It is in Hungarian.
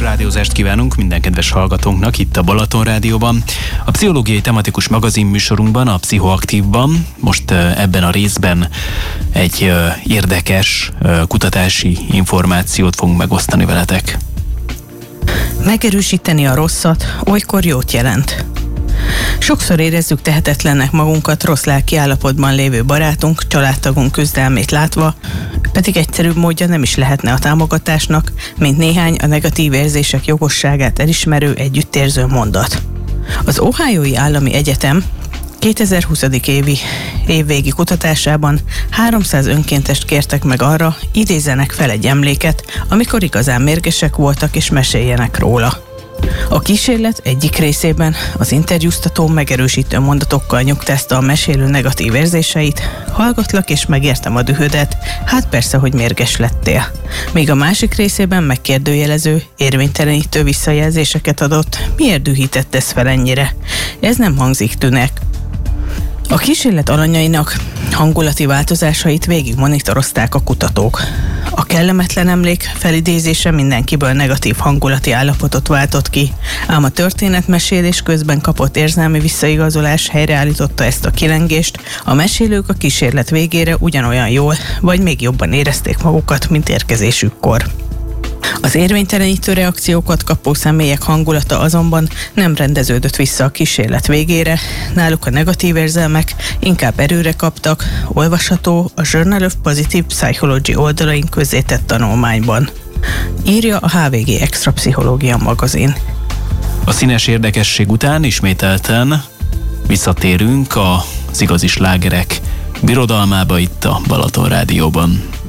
rádiózást kívánunk minden kedves hallgatónknak itt a Balaton Rádióban. A pszichológiai tematikus magazin műsorunkban, a Pszichoaktívban most ebben a részben egy érdekes kutatási információt fogunk megosztani veletek. Megerősíteni a rosszat olykor jót jelent. Sokszor érezzük tehetetlennek magunkat rossz lelki állapotban lévő barátunk, családtagunk küzdelmét látva, pedig egyszerűbb módja nem is lehetne a támogatásnak, mint néhány a negatív érzések jogosságát elismerő, együttérző mondat. Az Ohiói Állami Egyetem 2020. évvégi kutatásában 300 önkéntest kértek meg arra, idézzenek fel egy emléket, amikor igazán mérgesek voltak, és meséljenek róla. A kísérlet egyik részében az interjúztató megerősítő mondatokkal nyugtázta a mesélő negatív érzéseit: hallgatlak és megértem a dühödet, hát persze, hogy mérges lettél. Míg a másik részében megkérdőjelező, érvénytelenítő visszajelzéseket adott: miért dühítettesz fel ennyire? Ez nem hangzik tűnek. A kísérlet alanyainak hangulati változásait végig monitorozták a kutatók. A kellemetlen emlék felidézése mindenkiből negatív hangulati állapotot váltott ki, ám a történetmesélés közben kapott érzelmi visszaigazolás helyreállította ezt a kilengést, a mesélők a kísérlet végére ugyanolyan jól, vagy még jobban érezték magukat, mint érkezésükkor. Az érvénytelenítő reakciókat kapó személyek hangulata azonban nem rendeződött vissza a kísérlet végére, náluk a negatív érzelmek inkább erőre kaptak, olvasható a Journal of Positive Psychology oldalain közzétett tanulmányban. Írja a HVG Extra Pszichológia magazin. A színes érdekesség után ismételten visszatérünk az igazi slágerek birodalmába itt a Balaton Rádióban.